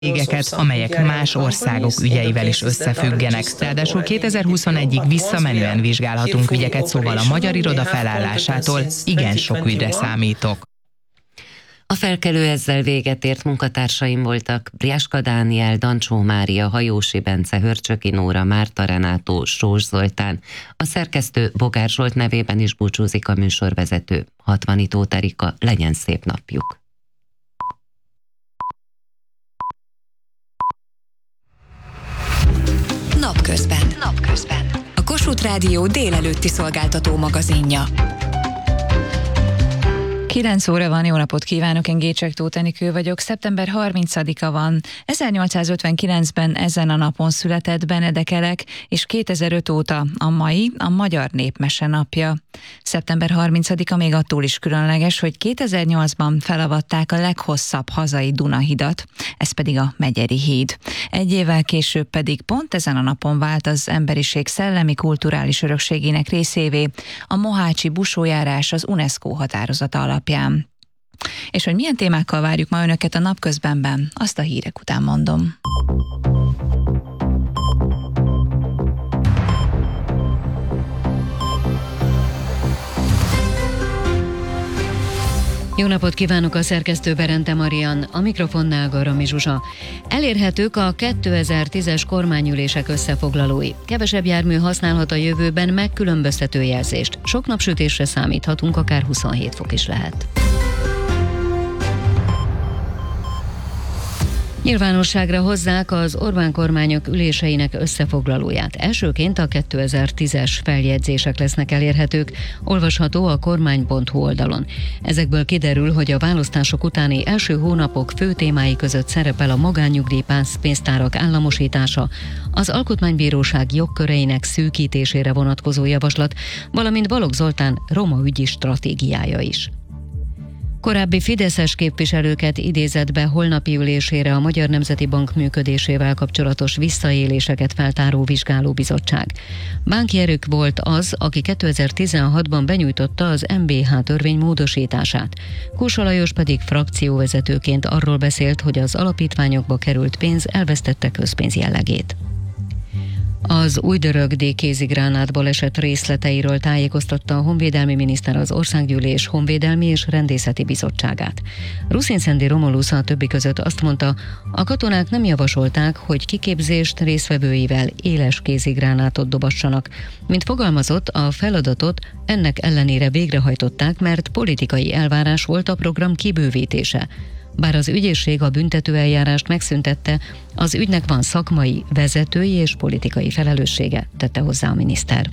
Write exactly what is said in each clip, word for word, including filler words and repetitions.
cégeket, amelyek más országok ügyeivel is összefüggenek. Ráadásul kétezer-huszonegyig visszamenően vizsgálhatunk ügyeket, szóval a magyar iroda felállásától igen sok ügyre számítok. A felkelő ezzel véget ért. Munkatársaim voltak Briáska Dániel, Dancsó Mária, Hajósi Bence, Hörcsöki Nóra, Márta Renátó, Sós Zoltán. A szerkesztő Bogár Zsolt nevében is búcsúzik a műsorvezető. Hatvani Tóth Erika, legyen szép napjuk! Napközben. Napközben. A Kossuth Rádió délelőtti szolgáltató magazinja. kilenc óra van, jó napot kívánok, én Gécsek Tóth Enikő vagyok. szeptember harmincadika van. ezernyolcszázötvenkilencben ezen a napon született Benedek Elek, és kétezer-öt óta a mai a Magyar Népmese napja. szeptember harmincadika még attól is különleges, hogy kétezer-nyolcban felavatták a leghosszabb hazai Dunahidat, ez pedig a Megyeri híd. Egy évvel később pedig pont ezen a napon vált az emberiség szellemi kulturális örökségének részévé a mohácsi busójárás az UNESCO határozata alapján. És hogy milyen témákkal várjuk ma önöket a napközbenben, azt a hírek után mondom. Jó napot kívánok, a szerkesztő Berente Marian, a mikrofonnál Garami Zsuzsa. Elérhetők a kétezer-tízes kormányülések összefoglalói. Kevesebb jármű használhat a jövőben megkülönböztető jelzést. Sok napsütésre számíthatunk, akár huszonhét fok is lehet. Nyilvánosságra hozzák az Orbán kormányok üléseinek összefoglalóját. Elsőként a kétezer-tízes feljegyzések lesznek elérhetők, olvasható a kormány pont hu oldalon. Ezekből kiderül, hogy a választások utáni első hónapok fő témái között szerepel a magánnyugdíjpénztárak államosítása, az Alkotmánybíróság jogköreinek szűkítésére vonatkozó javaslat, valamint Balogh Zoltán roma ügyi stratégiája is. Korábbi fideszes képviselőket idézett be holnapi ülésére a Magyar Nemzeti Bank működésével kapcsolatos visszaéléseket feltáró vizsgálóbizottság. Bánkjerük volt az, aki kétezer-tizenhatban benyújtotta az em bé há törvény módosítását. Kósa Lajos pedig frakcióvezetőként arról beszélt, hogy az alapítványokba került pénz elvesztette közpénz jellegét. Az újdörögdi kézigránát baleset részleteiről tájékoztatta a honvédelmi miniszter az Országgyűlés Honvédelmi és Rendészeti Bizottságát. Ruszin Szendi Romulusz a többi között azt mondta, a katonák nem javasolták, hogy kiképzést résztvevőivel éles kézigránátot dobassanak. Mint fogalmazott, a feladatot ennek ellenére végrehajtották, mert politikai elvárás volt a program kibővítése. Bár az ügyészség a büntetőeljárást megszüntette, az ügynek van szakmai, vezetői és politikai felelőssége, tette hozzá a miniszter.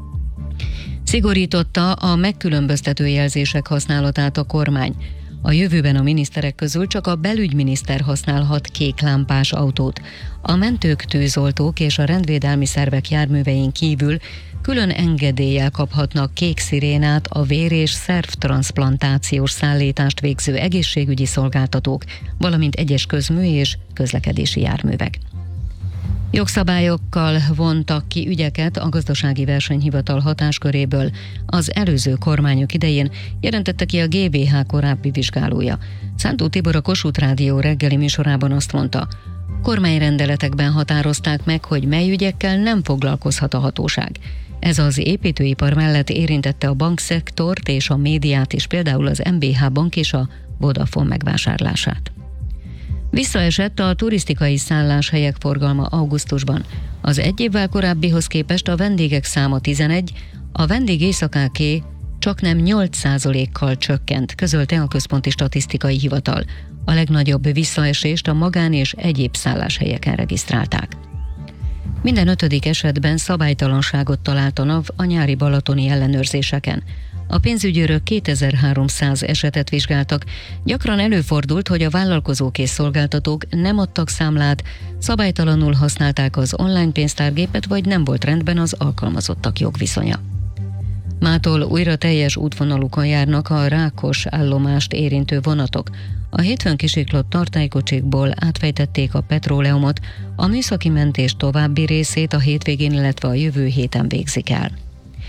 Szigorította a megkülönböztető jelzések használatát a kormány. A jövőben a miniszterek közül csak a belügyminiszter használhat kék lámpás autót. A mentők, tűzoltók és a rendvédelmi szervek járművein kívül külön engedéllyel kaphatnak kék szirénát a vér- és szervtranszplantációs szállítást végző egészségügyi szolgáltatók, valamint egyes közmű és közlekedési járművek. Jogszabályokkal vontak ki ügyeket a Gazdasági Versenyhivatal hatásköréből. Az előző kormányok idején jelentette ki a gé vé há korábbi vizsgálója. Szántó Tibor a Kossuth Rádió reggeli műsorában azt mondta, kormányrendeletekben határozták meg, hogy mely ügyekkel nem foglalkozhat a hatóság. Ez az építőipar mellett érintette a bankszektort és a médiát is, például az em bé há Bank és a Vodafone megvásárlását. Visszaesett a turisztikai szálláshelyek forgalma augusztusban. Az egy évvel korábbihoz képest a vendégek száma tizenegy, a vendégéjszakáké csaknem nyolc százalékkal csökkent, közölte a Központi Statisztikai Hivatal. A legnagyobb visszaesést a magán és egyéb szálláshelyeken regisztrálták. Minden ötödik esetben szabálytalanságot talált a NAV a nyári balatoni ellenőrzéseken. A pénzügyőrök kétezer-háromszáz esetet vizsgáltak. Gyakran előfordult, hogy a vállalkozók és szolgáltatók nem adtak számlát, szabálytalanul használták az online pénztárgépet, vagy nem volt rendben az alkalmazottak jogviszonya. Mától újra teljes útvonalukon járnak a Rákos állomást érintő vonatok. A hétfőn kisiklott tartálykocsikból átfejtették a petróleumot, a műszaki mentés további részét a hétvégén, illetve a jövő héten végzik el.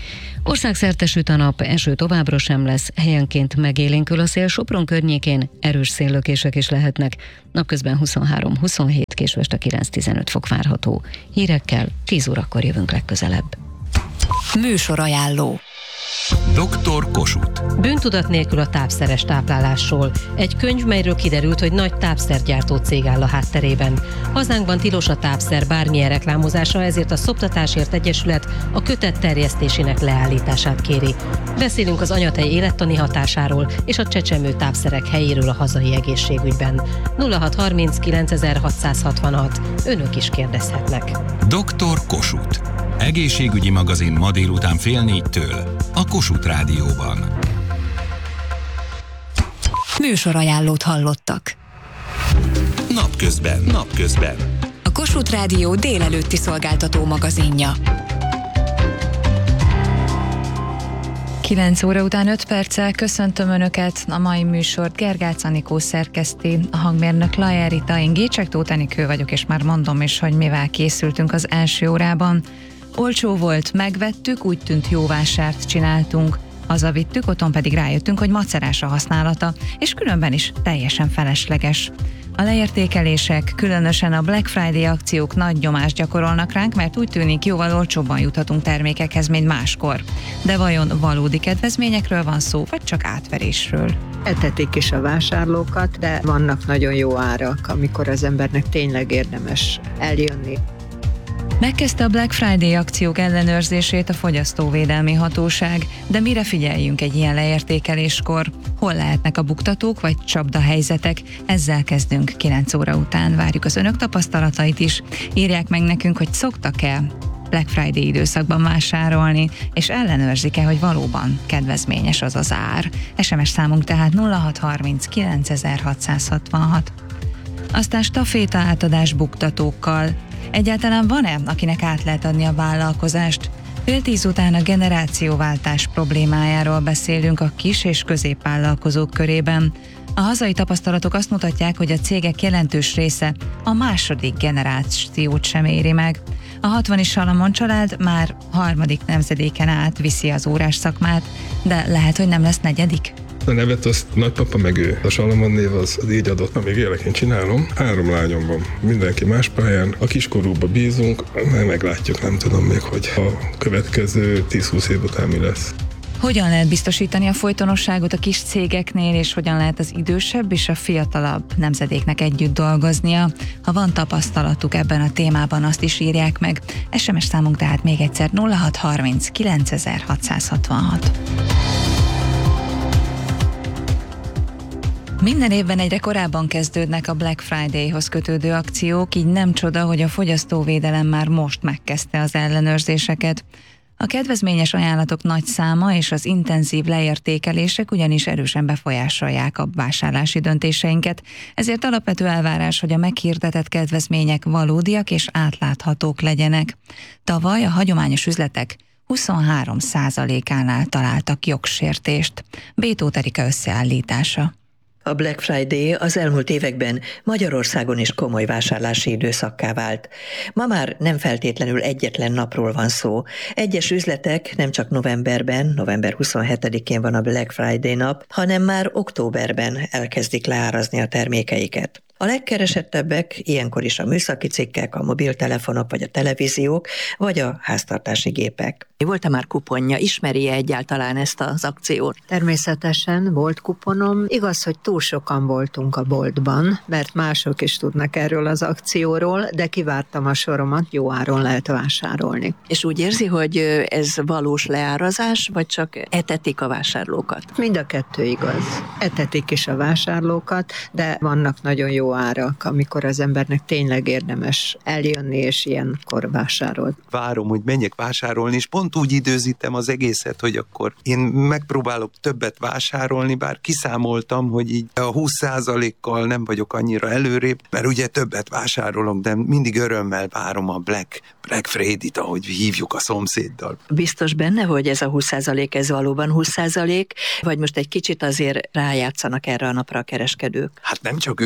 Országszerte süt a nap, eső továbbra sem lesz, helyenként megélénkül a szél, Sopron környékén erős széllökések is lehetnek. Napközben huszonhárom huszonhét, késő este kilenc tizenöt fok várható. Hírekkel tíz órakor jövünk legközelebb. Műsorajánló. doktor Kossuth. Bűntudat nélkül a tápszeres táplálásról. Egy könyv, melyről kiderült, hogy nagy tápszergyártó cég áll a hátterében. Hazánkban tilos a tápszer bármilyen reklámozása, ezért a Szoptatásért Egyesület a kötet terjesztésének leállítását kéri. Beszélünk az anyatej élettani hatásáról és a csecsemő tápszerek helyéről a hazai egészségügyben. nulla hat harminc kilencezer-hatszázhatvanhat. Önök is kérdezhetnek. doktor Kossuth. Egészségügyi magazin ma délután fél négytől a Kossuth Rádióban. Műsorajánlót hallottak. Napközben, napközben. A Kossuth Rádió délelőtti szolgáltató magazinja. kilenc óra után öt perccel köszöntöm Önöket, a mai műsort Gergács Anikó szerkeszti, a hangmérnök Lajer Rita, én Gécsek Tóth Enikő vagyok, és már mondom is, hogy mivel készültünk az első órában. Olcsó volt, megvettük, úgy tűnt jó vásárt csináltunk, hazavittük, otthon pedig rájöttünk, hogy macerás a használata, és különben is teljesen felesleges. A leértékelések, különösen a Black Friday akciók nagy nyomást gyakorolnak ránk, mert úgy tűnik, jóval olcsóbban juthatunk termékekhez, mint máskor. De vajon valódi kedvezményekről van szó, vagy csak átverésről? Etetik is a vásárlókat, de vannak nagyon jó árak, amikor az embernek tényleg érdemes eljönni. Megkezdte a Black Friday akciók ellenőrzését a Fogyasztóvédelmi Hatóság, de mire figyeljünk egy ilyen leértékeléskor? Hol lehetnek a buktatók vagy csapdahelyzetek? Ezzel kezdünk kilenc óra után. Várjuk az Önök tapasztalatait is. Írják meg nekünk, hogy szoktak-e Black Friday időszakban vásárolni, és ellenőrzik-e, hogy valóban kedvezményes az az ár. es em es számunk tehát nulla hat harminc kilencezer-hatszázhatvanhat. Aztán staféta átadás buktatókkal. Egyáltalán van-e, akinek át lehet adni a vállalkozást? Fél tíz után a generációváltás problémájáról beszélünk a kis- és középvállalkozók körében. A hazai tapasztalatok azt mutatják, hogy a cégek jelentős része a második generációt sem éri meg. A hatvani Salamon család már harmadik nemzedéken át viszi az órás szakmát, de lehet, hogy nem lesz negyedik. A nevet azt nagypapa meg ő. A Salamon név az, az így adott. Amíg élek, én csinálom. Három lányom van. Mindenki más pályán. A kiskorúba bízunk, meglátjuk, nem tudom még, hogy a következő tíz-húsz év után mi lesz. Hogyan lehet biztosítani a folytonosságot a kis cégeknél, és hogyan lehet az idősebb és a fiatalabb nemzedéknek együtt dolgoznia? Ha van tapasztalatuk ebben a témában, azt is írják meg. es em es számunk tehát még egyszer nulla hat harminc kilencezer-hatszázhatvanhat. Minden évben egyre korábban kezdődnek a Black Friday-hoz kötődő akciók, így nem csoda, hogy a fogyasztóvédelem már most megkezdte az ellenőrzéseket. A kedvezményes ajánlatok nagy száma és az intenzív leértékelések ugyanis erősen befolyásolják a vásárlási döntéseinket, ezért alapvető elvárás, hogy a meghirdetett kedvezmények valódiak és átláthatók legyenek. Tavaly a hagyományos üzletek huszonhárom százalékánál találtak jogsértést. Bétóth Erika összeállítása. A Black Friday az elmúlt években Magyarországon is komoly vásárlási időszakká vált. Ma már nem feltétlenül egyetlen napról van szó. Egyes üzletek nem csak novemberben, november huszonhetedikén van a Black Friday nap, hanem már októberben elkezdik leárazni a termékeiket. A legkeresettebbek ilyenkor is a műszaki cikkek, a mobiltelefonok, vagy a televíziók, vagy a háztartási gépek. Volt-e már kuponja? Ismeri-e egyáltalán ezt az akciót? Természetesen volt kuponom. Igaz, hogy túl sokan voltunk a boltban, mert mások is tudnak erről az akcióról, de kivártam a soromat, jó áron lehet vásárolni. És úgy érzi, hogy ez valós leárazás, vagy csak etetik a vásárlókat? Mind a kettő igaz. Etetik is a vásárlókat, de vannak nagyon jó árak, amikor az embernek tényleg érdemes eljönni, és ilyenkor vásárol. Várom, hogy menjek vásárolni, és pont úgy időzítem az egészet, hogy akkor én megpróbálok többet vásárolni, bár kiszámoltam, hogy így a húsz százalékkal nem vagyok annyira előrébb, mert ugye többet vásárolok, de mindig örömmel várom a Black, Black Friday-t, ahogy hívjuk a szomszéddal. Biztos benne, hogy ez a húsz százalék, ez valóban húsz százalék, vagy most egy kicsit azért rájátszanak erre a napra a kereskedők? Hát nem csak ők játszanak,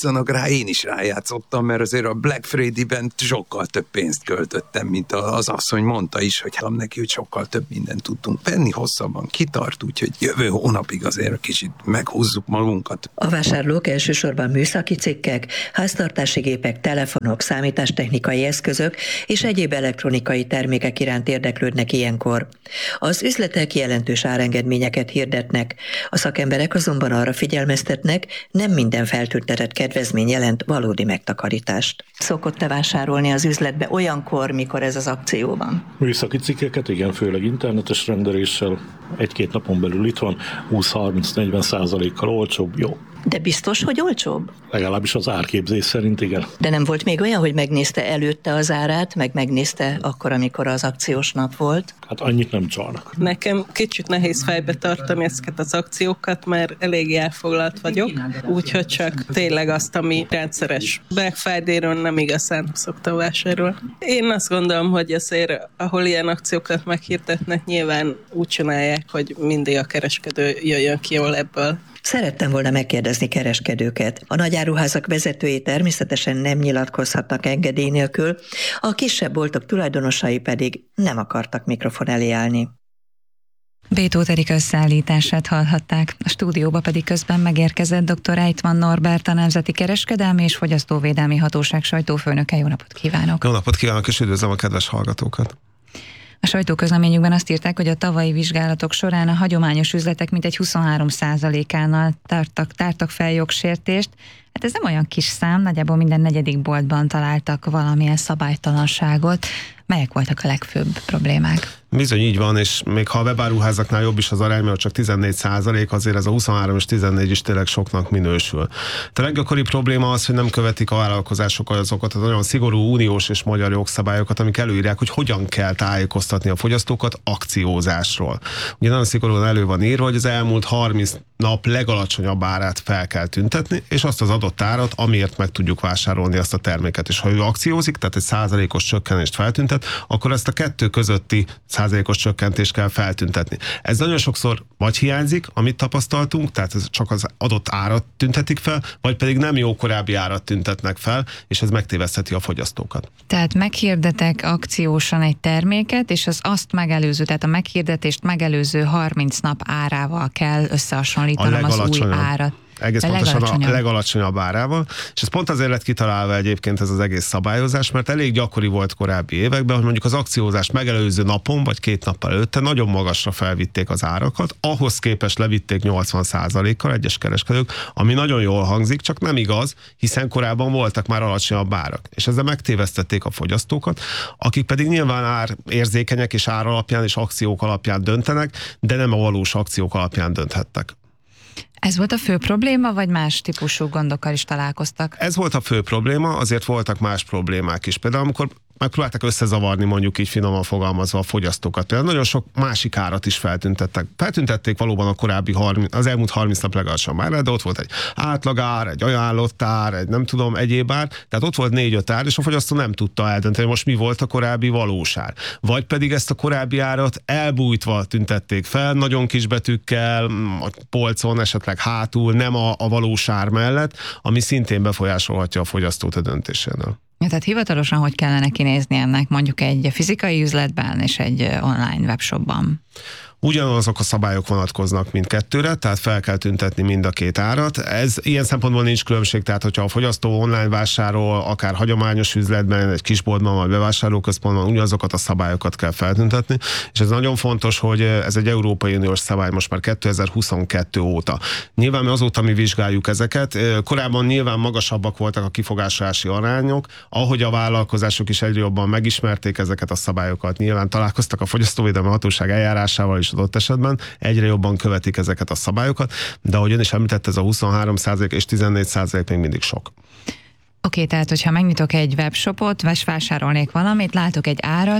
játszanak rá, én is rájátszottam, mert azért a Black Friday-ben sokkal több pénzt költöttem, mint az asszony mondta is, hogy hát neki, hogy sokkal több mindent tudtunk venni, hosszabban kitart, úgyhogy jövő hónapig azért kicsit meghúzzuk magunkat. A vásárlók elsősorban műszaki cikkek, háztartási gépek, telefonok, számítástechnikai eszközök és egyéb elektronikai termékek iránt érdeklődnek ilyenkor. Az üzletek jelentős árengedményeket hirdetnek, a szakemberek azonban arra figyelmeztetnek, nem minden feltüntetett kedvezmény jelent valódi megtakarítást. Szokott-e vásárolni az üzletbe olyankor, mikor ez az akció van? Műszaki cikkeket, igen, főleg internetes rendeléssel, egy-két napon belül itt van, húsz-harminc-negyven százalékkal olcsóbb, jó. De biztos, hogy olcsóbb? Legalábbis az árképzés szerint igen. De nem volt még olyan, hogy megnézte előtte az árát, meg megnézte akkor, amikor az akciós nap volt? Hát annyit nem csalnak. Nekem kicsit nehéz fejbe tartani ezeket az akciókat, mert elég elfoglalt vagyok, úgyhogy csak tényleg azt, ami rendszeres. Black Friday-ről nem igazán szoktam vásárolni. Én azt gondolom, hogy azért, ahol ilyen akciókat meghirdetnek, nyilván úgy csinálják, hogy mindig a kereskedő jöjjön ki jól ebből. Szerettem volna megkérdezni kereskedőket. A nagyáruházak vezetői természetesen nem nyilatkozhatnak engedély nélkül, a kisebb boltok tulajdonosai pedig nem akartak mikrofon elé állni. bé té o Erik összeállítását hallhatták, a stúdióba pedig közben megérkezett dr. Eitmann Norbert, a Nemzeti Kereskedelmi és Fogyasztóvédelmi Hatóság sajtófőnöke. Jó napot kívánok! Jó napot kívánok, és üdvözlöm a kedves hallgatókat! A sajtóközleményükben azt írták, hogy a tavalyi vizsgálatok során a hagyományos üzletek mintegy huszonhárom százalékánál tártak, tártak fel jogsértést. Hát ez nem olyan kis szám, nagyjából minden negyedik boltban találtak valamilyen szabálytalanságot. Melyek voltak a legfőbb problémák? Bizony így van, és még ha a webáruházaknál jobb is az arány, mert csak tizennégy százalék, azért ez a huszonhárom és tizennégy is tényleg soknak minősül. A leggyakoribb probléma az, hogy nem követik a vállalkozások azokat az olyan szigorú uniós és magyar jogszabályokat, amik előírják, hogy hogyan kell tájékoztatni a fogyasztókat akciózásról. Ugye nagyon szigorúan elő van írva, hogy az elmúlt harminc nap legalacsonyabb árát fel kell tüntetni, és azt az adott árat, amiért meg tudjuk vásárolni azt a terméket. És ha ő akciózik, tehát egy százalékos csökkenést feltüntet, akkor ezt a kettő közötti százalékos csökkentést kell feltüntetni. Ez nagyon sokszor vagy hiányzik, amit tapasztaltunk, tehát ez csak az adott árat tüntetik fel, vagy pedig nem jó korábbi árat tüntetnek fel, és ez megtévesztheti a fogyasztókat. Tehát meghirdetek akciósan egy terméket, és az azt megelőző, tehát a meghirdetést megelőző harminc nap árával kell összehasonlítanom az új árat. Egész a pontosan legalacsonyabb. a legalacsonyabb árával, és ez pont azért lett kitalálva egyébként ez az egész szabályozás, mert elég gyakori volt korábbi években, hogy mondjuk az akciózást megelőző napon, vagy két nappal előtte nagyon magasra felvitték az árakat, ahhoz képest levitték nyolcvan százalékkal egyes kereskedők, ami nagyon jól hangzik, csak nem igaz, hiszen korábban voltak már alacsonyabb árak, és ezzel megtévesztették a fogyasztókat, akik pedig nyilván ár érzékenyek és ár alapján és akciók alapján döntenek, de nem a valós akciók alapján dönthettek. Ez volt a fő probléma, vagy más típusú gondokkal is találkoztak? Ez volt a fő probléma, azért voltak más problémák is. Például amikor megpróbálták összezavarni, mondjuk így finoman fogalmazva a fogyasztókat. Például nagyon sok másik árat is feltüntettek. Feltüntették valóban a korábbi, harminc, az elmúlt harminc nap legalacsonyabb ár, de ott volt egy átlagár, egy ajánlott ár, egy nem tudom, egyéb ár. Tehát ott volt négy-öt ár, és a fogyasztó nem tudta eldönteni, most mi volt a korábbi valós ár. Vagy pedig ezt a korábbi árat elbújtva tüntették fel, nagyon kis betűkkel, a polcon, esetleg hátul, nem a, a valós ár mellett, ami szintén befolyásolhatja a fogyasztót a döntésénél. Ja, tehát hivatalosan hogy kellene kinézni ennek mondjuk egy fizikai üzletben és egy online webshopban? Ugyanazok a szabályok vonatkoznak mindkettőre, tehát fel kell tüntetni mind a két árat. Ez ilyen szempontból nincs különbség, tehát hogyha a fogyasztó online vásárol, akár hagyományos üzletben, egy kisboltban vagy bevásárlóközpontban, ugyanazokat a szabályokat kell feltüntetni, és ez nagyon fontos, hogy ez egy Európai Uniós szabály most már kétezer-huszonkettő óta. Nyilván mi azóta mi vizsgáljuk ezeket, korábban nyilván magasabbak voltak a kifogásolási arányok, ahogy a vállalkozások is egyre jobban megismerték ezeket a szabályokat, nyilván találkoztak a Fogyasztóvédelmi Hatóság eljárásával is adott esetben, egyre jobban követik ezeket a szabályokat, de ahogy ön is említett, ez a huszonhárom százalék és tizennégy százalék még mindig sok. Oké, okay, tehát hogyha megnyitok egy webshopot, vagy vásárolnék valamit, látok egy árat,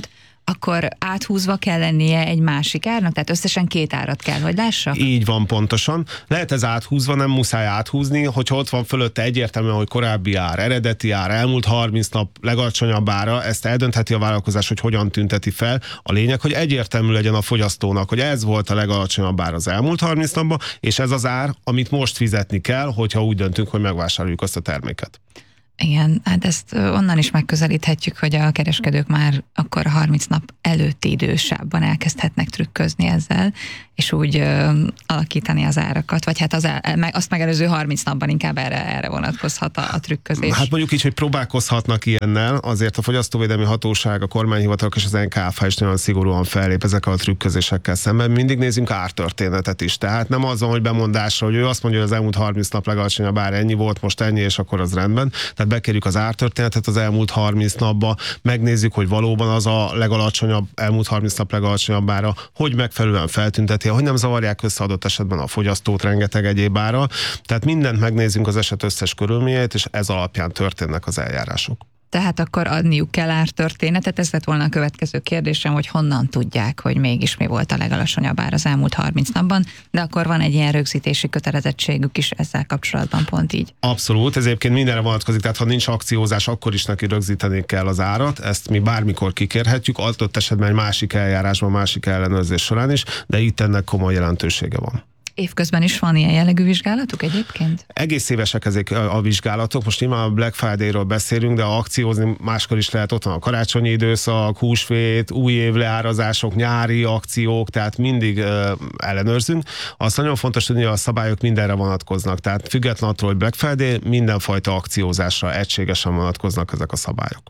akkor áthúzva kell lennie egy másik árnak? Tehát összesen két árat kell, hogy lássak? Így van pontosan. Lehet ez áthúzva, nem muszáj áthúzni, hogyha ott van fölötte egyértelműen, hogy korábbi ár, eredeti ár, elmúlt harminc nap legalacsonyabb ára, ezt eldöntheti a vállalkozás, hogy hogyan tünteti fel. A lényeg, hogy egyértelmű legyen a fogyasztónak, hogy ez volt a legalacsonyabb ár az elmúlt harminc napban, és ez az ár, amit most fizetni kell, hogyha úgy döntünk, hogy megvásároljuk azt a terméket. Igen, hát ezt onnan is megközelíthetjük, hogy a kereskedők már akkor harminc nap előtti idősávban elkezdhetnek trükközni ezzel, és úgy ö, alakítani az árakat, vagy hát az el, meg, azt megelőző harminc napban inkább erre, erre vonatkozhat a, a trükközés. Hát mondjuk így, hogy próbálkozhatnak ilyennel, azért a Fogyasztóvédelmi Hatóság, a kormányhivatalok és az en ká ef is nagyon szigorúan fellép ezekkel a trükközésekkel szemben. Mindig nézzünk ártörténetet is. Tehát nem az van, hogy bemondásra, hogy ő azt mondja, hogy az elmúlt harminc nap legalacsonyabb ár ennyi volt, most ennyi, és akkor az rendben. Tehát bekérjük az ártörténetet az elmúlt harminc napba, megnézzük, hogy valóban az a legalacsonyabb, elmúlt harminc nap legalacsonyabb ára, hogy megfelelően feltünteti, hogy nem zavarják össze adott esetben a fogyasztót rengeteg egyéb ára. Tehát mindent megnézzünk az eset összes körülményeit, és ez alapján történnek az eljárások. Tehát akkor adniuk kell ártörténetet, ez lett volna a következő kérdésem, hogy honnan tudják, hogy mégis mi volt a legalacsonyabb ár az elmúlt harminc napban, de akkor van egy ilyen rögzítési kötelezettségük is ezzel kapcsolatban, pont így. Abszolút, ez egyébként mindenre vonatkozik, tehát ha nincs akciózás, akkor is neki rögzíteni kell az árat, ezt mi bármikor kikérhetjük, adott esetben egy másik eljárásban, másik ellenőrzés során is, de itt ennek komoly jelentősége van. Évközben is van ilyen jellegű vizsgálatuk egyébként? Egész évesek ezek a vizsgálatok. Most nyilván a Black Friday-ről beszélünk, de akciózni máskor is lehet, ott van a karácsonyi időszak, húsvét, új év leárazások, nyári akciók, tehát mindig uh, ellenőrzünk. Azt nagyon fontos tudni, hogy a szabályok mindenre vonatkoznak, tehát független attól, hogy Black Friday, mindenfajta akciózásra egységesen vonatkoznak ezek a szabályok.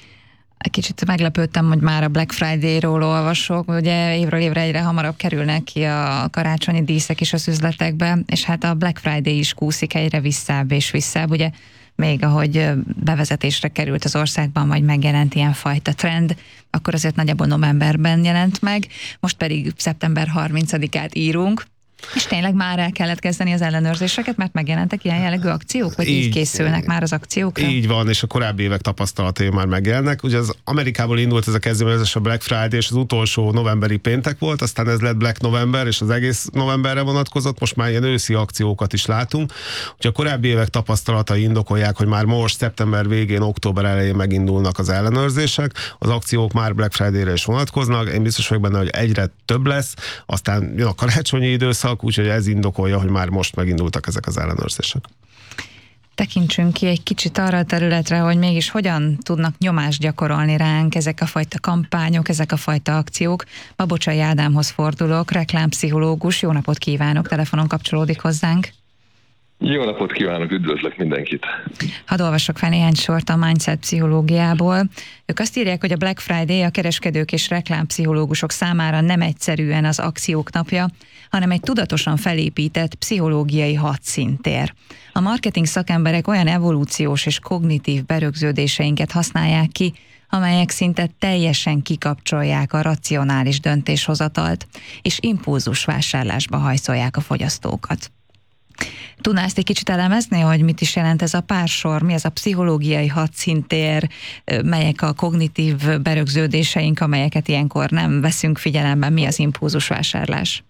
Kicsit meglepődtem, hogy már a Black Friday-ról olvasok, ugye évről évre egyre hamarabb kerülnek ki a karácsonyi díszek is az üzletekbe, és hát a Black Friday is kúszik egyre visszább és visszább, ugye még ahogy bevezetésre került az országban, vagy megjelent ilyen fajta trend, akkor azért nagyjából novemberben jelent meg, most pedig szeptember harmincadikát írunk, és tényleg már el kellett kezdeni az ellenőrzéseket, mert megjelentek ilyen jellegű akciók, vagy így, így készülnek már az akciókra? Így van, és a korábbi évek tapasztalatai már megjelennek. Ugye az Amerikából indult ez a kezdeményezés, a Black Friday, és az utolsó novemberi péntek volt, aztán ez lett Black November, és az egész novemberre vonatkozott, most már ilyen őszi akciókat is látunk. Ugye a korábbi évek tapasztalatai indokolják, hogy már most szeptember végén, október elején megindulnak az ellenőrzések, az akciók már Black Friday-re is vonatkoznak, én biztos vagyok benne, hogy egyre több lesz, aztán jön a karácsonyi időszak, úgyhogy ez indokolja, hogy már most megindultak ezek az ellenőrzések. Tekintsünk ki egy kicsit arra a területre, hogy mégis hogyan tudnak nyomást gyakorolni ránk ezek a fajta kampányok, ezek a fajta akciók. Babocsai Ádámhoz fordulok, reklámpszichológus, jó napot kívánok, telefonon kapcsolódik hozzánk. Jó napot kívánok, üdvözlök mindenkit! Hadd olvasok fel néhány sort a Mindset pszichológiából. Ők azt írják, hogy a Black Friday a kereskedők és reklámpszichológusok számára nem egyszerűen az akciók napja, hanem egy tudatosan felépített pszichológiai hadszintér. A marketing szakemberek olyan evolúciós és kognitív berögződéseinket használják ki, amelyek szinte teljesen kikapcsolják a racionális döntéshozatalt, és impulzus vásárlásba hajszolják a fogyasztókat. Tudná ezt egy kicsit elemezni, hogy mit is jelent ez a pársor, mi ez a pszichológiai hadszintér, melyek a kognitív berögződéseink, amelyeket ilyenkor nem veszünk figyelembe, mi az impulzusvásárlás?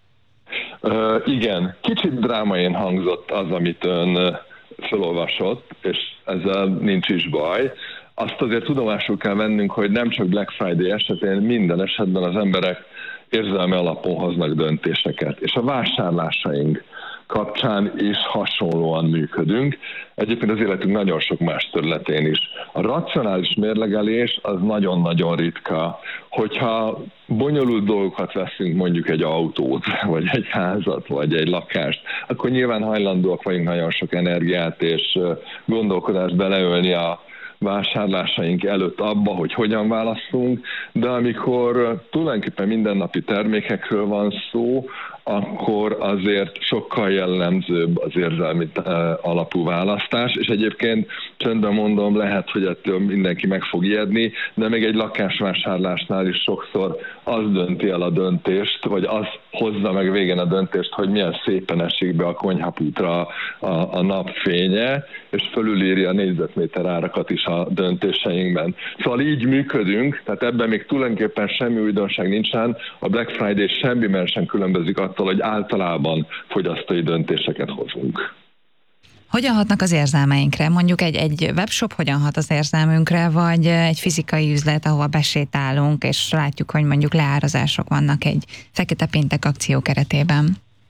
Uh, igen, kicsit drámaian hangzott az, amit ön felolvasott, és ezzel nincs is baj. Azt azért tudomásul kell vennünk, hogy nem csak Black Friday esetén, minden esetben az emberek érzelmi alapon hoznak döntéseket, és a vásárlásaink kapcsán is hasonlóan működünk. Egyébként az életünk nagyon sok más területén is. A racionális mérlegelés az nagyon-nagyon ritka. Hogyha bonyolult dolgokat veszünk, mondjuk egy autót, vagy egy házat, vagy egy lakást, akkor nyilván hajlandóak vagyunk nagyon sok energiát és gondolkodást beleölni a vásárlásaink előtt abba, hogy hogyan választunk, de amikor tulajdonképpen mindennapi termékekről van szó, akkor azért sokkal jellemzőbb az érzelmi alapú választás, és egyébként csöndben mondom, lehet, hogy ettől mindenki meg fog ijedni, de még egy lakásvásárlásnál is sokszor az dönti el a döntést, vagy az hozza meg végén a döntést, hogy milyen szépen esik be a konyhapultra a, a napfénye, és fölülírja a négyzetméter árakat is a döntéseinkben. Szóval így működünk, tehát ebben még tulajdonképpen semmi újdonság nincsen, a Black Friday semmiben sem különbözik attól, hogy általában fogyasztói döntéseket hozunk. Hogyan hatnak az érzelmeinkre? Mondjuk egy, egy webshop hogyan hat az érzelmünkre, vagy egy fizikai üzlet, ahova besétálunk, és látjuk, hogy mondjuk leárazások vannak egy Fekete Péntek akció keretében?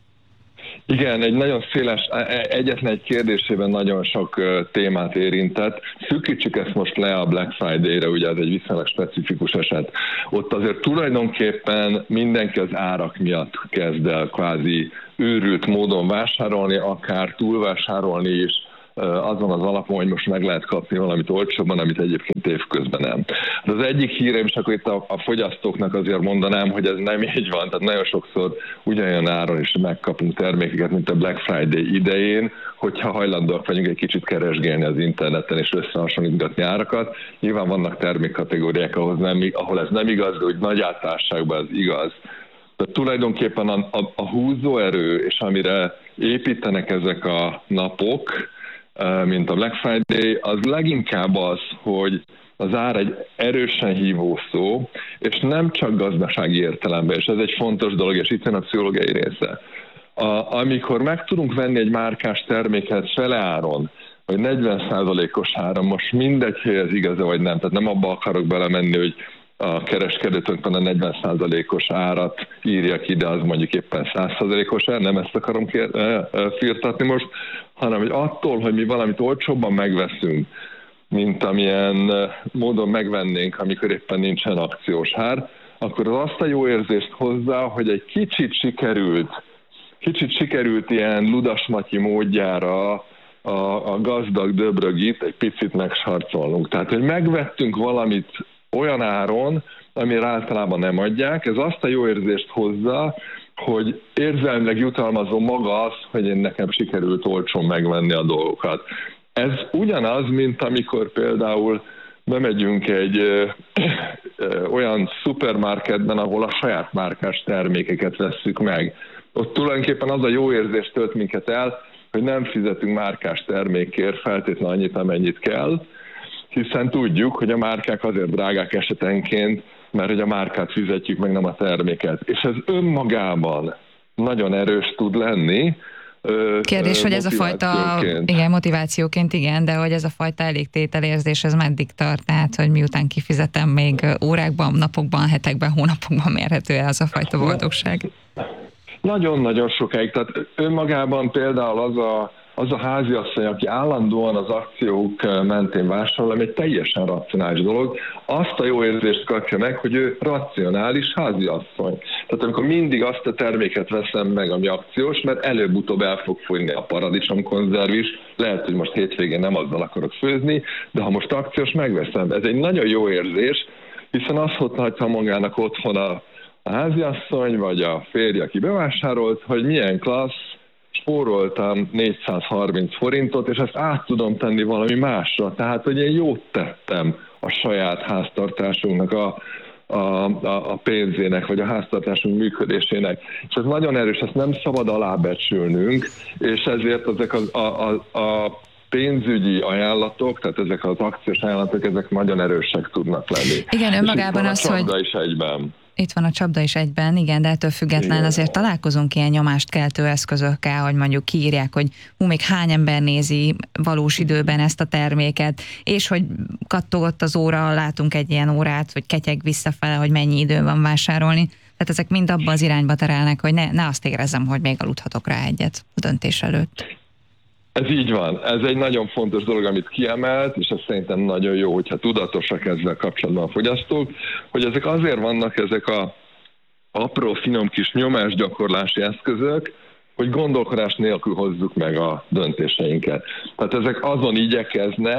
Igen, egy nagyon széles, egyetlen egy kérdésében nagyon sok témát érintett. Szűkítsük ezt most le a Black Friday-re, ugye ez egy viszonylag specifikus eset. Ott azért tulajdonképpen mindenki az árak miatt kezd el kvázi őrült módon vásárolni, akár túlvásárolni is, azon az alapon, hogy most meg lehet kapni valamit olcsóbban, amit egyébként évközben nem. De az egyik hírem, és akkor itt a, a fogyasztóknak azért mondanám, hogy ez nem így van, tehát nagyon sokszor ugyanolyan áron is megkapunk termékeket, mint a Black Friday idején, hogyha hajlandóak vagyunk egy kicsit keresgélni az interneten és összehasonlítgatni árakat. Nyilván vannak termékkategóriák, ahol, nem, ahol ez nem igaz, de úgy nagy általánosságban ez igaz. De tulajdonképpen a, a, a húzóerő, és amire építenek ezek a napok, mint a Black Friday, az leginkább az, hogy az ár egy erősen hívó szó, és nem csak gazdasági értelemben, és ez egy fontos dolog, és itt jön a pszichológiai része. A, amikor meg tudunk venni egy márkás terméket fele áron, vagy negyven százalékos áron, most mindegy, hogy ez igaz-e vagy nem, tehát nem abba akarok belemenni, hogy a kereskedő tulajdonképpen a negyven százalékos árat írja ki, de az mondjuk éppen száz százalékos ár, nem ezt akarom kér, firtatni most, hanem hogy attól, hogy mi valamit olcsóbban megveszünk, mint amilyen módon megvennénk, amikor éppen nincsen akciós ár, akkor az azt a jó érzést hozzá, hogy egy kicsit sikerült, kicsit sikerült ilyen ludasmatyi módjára a, a gazdag döbrögit egy picit megsarcolnunk. Tehát, hogy megvettünk valamit olyan áron, amire általában nem adják, ez azt a jó érzést hozza, hogy érzelmileg jutalmazó maga az, hogy én nekem sikerült olcsón megvenni a dolgokat. Ez ugyanaz, mint amikor például bemegyünk egy ö, ö, olyan szupermarketben, ahol a saját márkás termékeket vesszük meg. Ott tulajdonképpen az a jó érzés tölt minket el, hogy nem fizetünk márkás termékért feltétlenül annyit, amennyit kell, hiszen tudjuk, hogy a márkák azért drágák esetenként, mert hogy a márkát fizetjük meg, nem a terméket. És ez önmagában nagyon erős tud lenni. Kérdés, hogy ez a fajta, igen, motivációként igen, de hogy ez a fajta elégtételérzés, ez meddig tart? Tehát, hogy miután kifizetem, még órákban, napokban, hetekben, hónapokban mérhető el az a fajta boldogság? Nagyon-nagyon sokáig. Tehát önmagában például az a az a háziasszony, aki állandóan az akciók mentén vásárol, ami egy teljesen racionális dolog, azt a jó érzést kapja meg, hogy ő racionális háziasszony. Tehát amikor mindig azt a terméket veszem meg, ami akciós, mert előbb-utóbb el fog fogyni a paradicsomkonzerv is, lehet, hogy most hétvégén nem azzal akarok főzni, de ha most akciós, megveszem. Ez egy nagyon jó érzés, hiszen azt hagyta magának otthon a, a háziasszony, vagy a férje, aki bevásárolt, hogy milyen klassz, spóroltam négyszázharminc forintot, és ezt át tudom tenni valami másra. Tehát, hogy én jót tettem a saját háztartásunknak, a, a, a, a pénzének, vagy a háztartásunk működésének. És ez nagyon erős, ezt nem szabad alábecsülnünk, és ezért ezek a, a, a, a pénzügyi ajánlatok, tehát ezek az akciós ajánlatok, ezek nagyon erősek tudnak lenni. Igen, önmagában az, hogy... is egyben. Itt van a csapda is egyben, igen, de ettől független igen. Azért találkozunk ilyen nyomást keltő eszközökkel, hogy mondjuk kiírják, hogy hú, még hány ember nézi valós időben ezt a terméket, és hogy kattogott az óra, látunk egy ilyen órát, hogy ketyeg visszafele, hogy mennyi idő van vásárolni. Tehát ezek mind abba az irányba terelnek, hogy ne, ne azt érezzem, hogy még aludhatok rá egyet a döntés előtt. Ez így van. Ez egy nagyon fontos dolog, amit kiemelt, és ez szerintem nagyon jó, hogyha tudatosak ezzel kapcsolatban a fogyasztók, hogy ezek azért vannak ezek a apró, finom kis nyomásgyakorlási eszközök, hogy gondolkodás nélkül hozzuk meg a döntéseinket. Tehát ezek azon igyekeznek,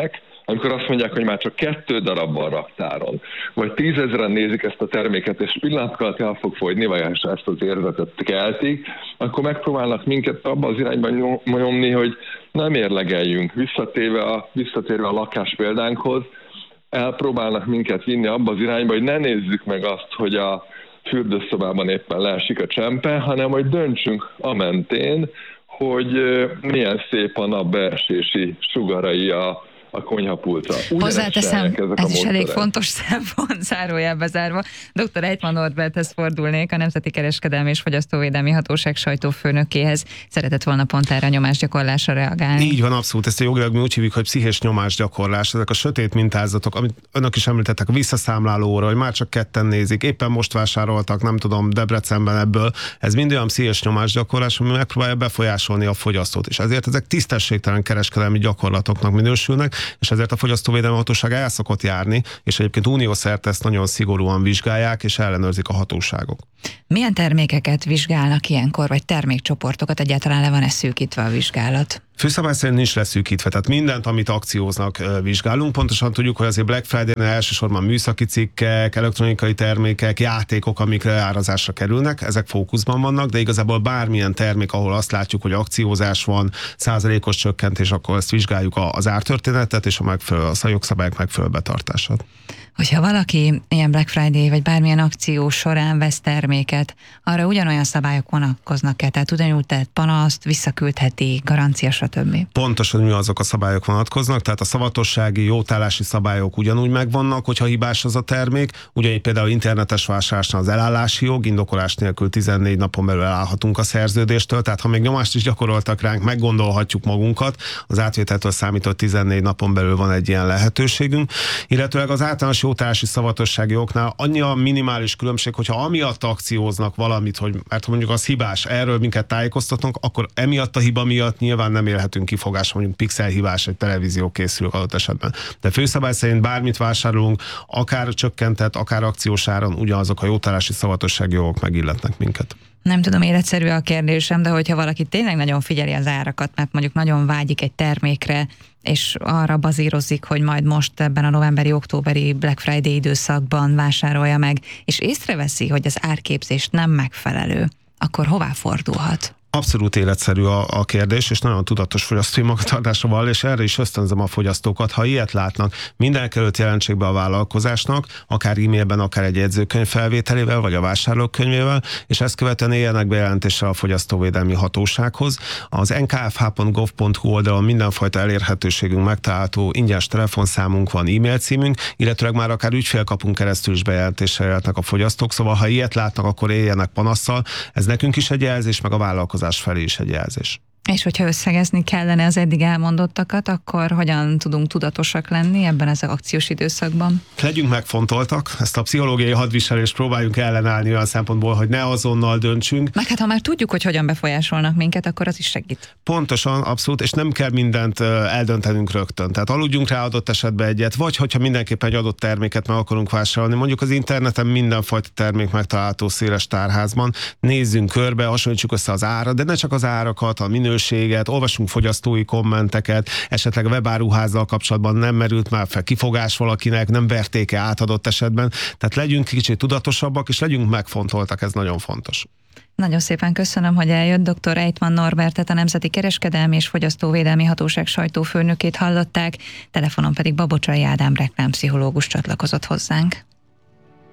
amikor azt mondják, hogy már csak kettő darab van raktáron, vagy tízezren nézik ezt a terméket, és pillanatok alatt el fog fogyni, vagy ezt az érzetet keltik, akkor megpróbálnak minket abba az irányba nyomni, hogy nem érlegeljünk. Visszatérve a, visszatérve a lakás példánkhoz, elpróbálnak minket vinni abba az irányba, hogy ne nézzük meg azt, hogy a fürdőszobában éppen leesik a csempe, hanem hogy döntsünk a mentén, hogy milyen szép a nap beesési sugarai a a konyhapultra. Hozzáteszem, ez is elég fontos szempont, zárójelbe zárva. doktor Eitmann Norberthez fordulnék, a Nemzeti Kereskedelmi és Fogyasztóvédelmi Hatóság sajtófőnökéhez. Szeretett volna pont erre a nyomásgyakorlásra reagálni. Így van, abszolút. Ezt a jogilag mi úgy hívjuk, hogy pszichés nyomásgyakorlás. Ezek a sötét mintázatok, amit önök is említettek, a visszaszámláló óra, hogy már csak ketten nézik, éppen most vásároltak, nem tudom, Debrecenben ebből. Ez mind olyan pszichés nyomásgyakorlás, ami megpróbálja befolyásolni a fogyasztót. És ezért ezek tisztességtelen kereskedelmi gyakorlatoknak minősülnek, és ezért a Fogyasztóvédelmi Hatóság el szokott járni, és egyébként uniószerte ezt nagyon szigorúan vizsgálják, és ellenőrzik a hatóságok. Milyen termékeket vizsgálnak ilyenkor, vagy termékcsoportokat, egyáltalán le van-e szűkítve a vizsgálat? Főszabály szerint nincs leszűkítve, tehát mindent, amit akcióznak, vizsgálunk. Pontosan tudjuk, hogy azért Black Friday-nél elsősorban műszaki cikkek, elektronikai termékek, játékok, amikre árazásra kerülnek, ezek fókuszban vannak, de igazából bármilyen termék, ahol azt látjuk, hogy akciózás van, százalékos csökkentés, akkor ezt vizsgáljuk az ártörténetet és a megfelelő a jogszabályok megfelelő betartását. Hogyha valaki ilyen Black Friday vagy bármilyen akció során vesz terméket, arra ugyanolyan szabályok vonatkoznak-e? Tehát ugyanúgy tehet panaszt, visszaküldheti, garancia, stb. Pontosan mi azok a szabályok vonatkoznak, tehát a szavatossági, jótállási szabályok ugyanúgy megvannak, hogyha hibás az a termék. Ugyanígy például internetes vásárlásnál az elállási jog, indokolás nélkül tizennégy napon belül elállhatunk a szerződéstől, tehát ha még nyomást is gyakoroltak ránk, meggondolhatjuk magunkat, az átvételtől számított tizennégy napon belül van egy ilyen lehetőségünk, illetőleg az általános jótállási szavatossági oknál annyi a minimális különbség, hogyha amiatt akcióznak valamit, hogy mert mondjuk az hibás, erről minket tájékoztatnak, akkor emiatt a hiba miatt nyilván nem élhetünk kifogás, mondjuk pixel hibás, egy televízió készül adott esetben. De főszabály szerint bármit vásárolunk, akár csökkentett, akár akciós áron, ugyanazok a jótállási szavatossági jogok megilletnek minket. Nem tudom, életszerű a kérdésem, de hogyha valaki tényleg nagyon figyeli az árakat, mert mondjuk nagyon vágyik egy termékre, és arra bazírozik, hogy majd most ebben a novemberi-októberi Black Friday időszakban vásárolja meg, és észreveszi, hogy az árképzés nem megfelelő, akkor hová fordulhat? Abszolút életszerű a, a kérdés, és nagyon tudatos fogyasztói magatartásra van, és erre is ösztönzöm a fogyasztókat, ha ilyet látnak, mindenekelőtt jelentsék be a vállalkozásnak, akár e-mailben, akár egy jegyzőkönyv felvételével, vagy a vásárlókönyvével, és ezt követően éljenek bejelentéssel a Fogyasztóvédelmi Hatósághoz. Az en ká ef há pont gov pont hu oldalon mindenfajta elérhetőségünk megtalálható, ingyenes telefonszámunk van, e-mail címünk, illetőleg már akár ügyfélkapunk keresztül is bejelentéssel élhetnek a fogyasztók, szóval ha ilyet látnak, akkor éljenek panasszal. Ez nekünk is egy jelzés, meg a vállalkozás felé is egy jelzés. És hogyha összegezni kellene az eddig elmondottakat, akkor hogyan tudunk tudatosak lenni ebben az akciós időszakban? Legyünk megfontoltak, ezt a pszichológiai hadviselést próbáljunk ellenállni olyan szempontból, hogy ne azonnal döntsünk. Meg hát ha már tudjuk, hogy hogyan befolyásolnak minket, akkor az is segít. Pontosan, abszolút, és nem kell mindent eldöntenünk rögtön. Tehát aludjunk rá adott esetben egyet, vagy hogyha mindenképpen egy adott terméket meg akarunk vásárolni, mondjuk az interneten mindenfajta termék megtalálható széles tárházban, nézzünk körbe, hasonlítsuk össze az árat, de ne csak az árakat, a minőséget, olvasunk fogyasztói kommenteket, esetleg a webáruházzal kapcsolatban nem merült már fel kifogás valakinek, nem verték-e át adott esetben, tehát legyünk kicsit tudatosabbak, és legyünk megfontoltak, ez nagyon fontos. Nagyon szépen köszönöm, hogy eljött. doktor Eitmann Norbertet, a Nemzeti Kereskedelmi és Fogyasztóvédelmi Hatóság sajtófőnökét hallották, telefonon pedig Babocsai Ádám reklámpszichológus csatlakozott hozzánk.